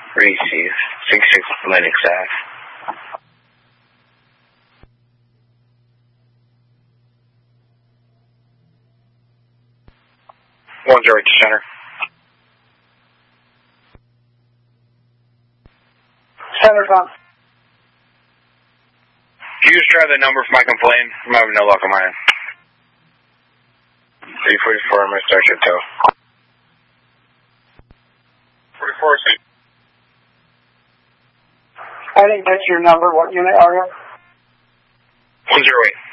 Receive. 66 Lennox Ave. 108 to center. Center's on. Can you just try the number for my complaint? I'm having no luck on my end. 344, I'm going to start your tow. 44, I didn't get your number. What unit are you? 108.